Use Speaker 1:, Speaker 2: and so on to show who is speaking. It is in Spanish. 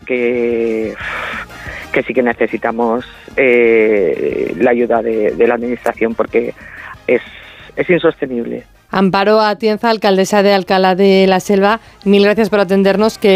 Speaker 1: que sí que necesitamos la ayuda de la administración, porque es insostenible.
Speaker 2: Amparo Atienza, alcaldesa de Alcalá de la Selva, mil gracias por atendernos. Que